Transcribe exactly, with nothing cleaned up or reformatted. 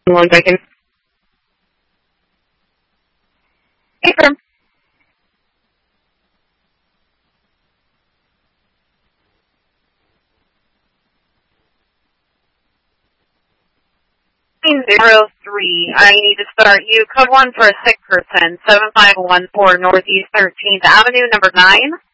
One second. Hey, firm. Zero three. I need to start you. Code one for a sick person. Seven five one four Northeast Thirteenth Avenue, number nine.